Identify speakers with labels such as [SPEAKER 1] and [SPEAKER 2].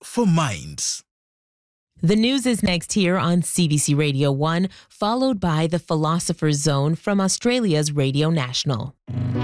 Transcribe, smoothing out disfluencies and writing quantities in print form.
[SPEAKER 1] for minds.
[SPEAKER 2] The news is next here on CBC Radio 1, followed by the Philosopher's Zone from Australia's Radio National.